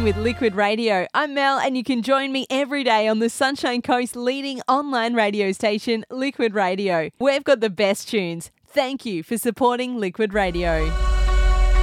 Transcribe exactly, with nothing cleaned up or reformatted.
with Liquid Radio. I'm Mel, and you can join me every day on the Sunshine Coast leading online radio station, Liquid Radio. We've got the best tunes. Thank you for supporting Liquid Radio.